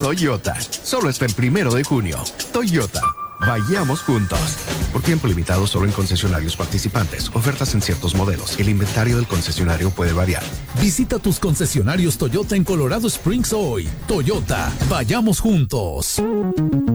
Toyota. Solo hasta el 1 de junio. Toyota. Vayamos juntos. Por tiempo limitado solo en concesionarios participantes. Ofertas en ciertos modelos. El inventario del concesionario puede variar. Visita tus concesionarios Toyota en Colorado Springs hoy. Toyota, vayamos juntos.